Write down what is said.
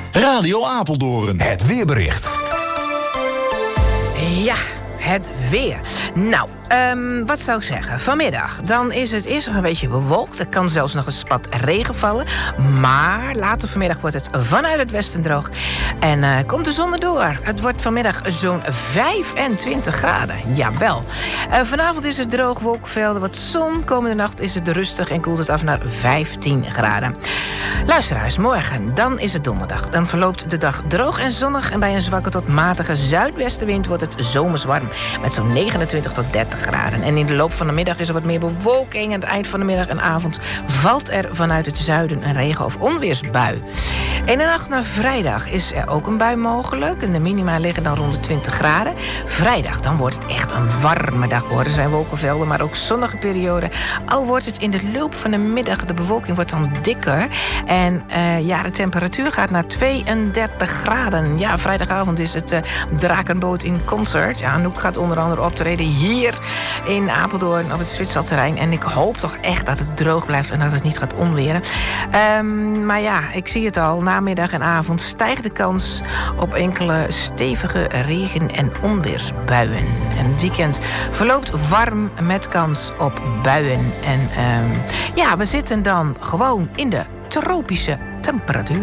Radio Apeldoorn. Het weerbericht. Ja, het weer. Nou, wat zou ik zeggen? Vanmiddag, dan is het eerst nog een beetje bewolkt. Er kan zelfs nog een spat regen vallen. Maar later vanmiddag wordt het vanuit het westen droog. En komt de zon erdoor. Het wordt vanmiddag zo'n 25 graden. Jawel. Vanavond is het droog, wolkenvelden, wat zon. Komende nacht is het rustig en koelt het af naar 15 graden. Luisteraars, morgen, dan is het donderdag. Dan verloopt de dag droog en zonnig. En bij een zwakke tot matige zuidwestenwind wordt het zomers warm. Met zo'n 29 tot 30 graden. En in de loop van de middag is er wat meer bewolking. Aan het eind van de middag en avond valt er vanuit het zuiden een regen- of onweersbui. In de nacht naar vrijdag is er ook een bui mogelijk. En de minima liggen dan rond de 20 graden. Vrijdag, dan wordt het echt een warme dag worden. Er zijn wolkenvelden, maar ook zonnige perioden. Al wordt het in de loop van de middag, de bewolking wordt dan dikker. En de temperatuur gaat naar 32 graden. Ja, vrijdagavond is het Drakenboot in concert. Ja, Anouk gaat onder andere optreden hier in Apeldoorn op het Zwitserterrein. En ik hoop toch echt dat het droog blijft en dat het niet gaat onweren. Maar ja, ik zie het al. Namiddag en avond stijgt de kans op enkele stevige regen- en onweersbuien. En het weekend verloopt warm met kans op buien. En we zitten dan gewoon in de tropische temperatuur.